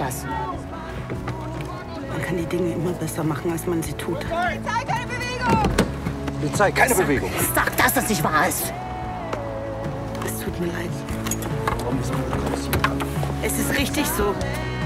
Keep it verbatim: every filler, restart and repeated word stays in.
das? Man kann die Dinge immer besser machen, als man sie tut. Polizei, keine Bewegung! Polizei, keine Bewegung. Sag, dass das nicht wahr ist. Es tut mir leid. Warum ist man raus hier? Es ist richtig so.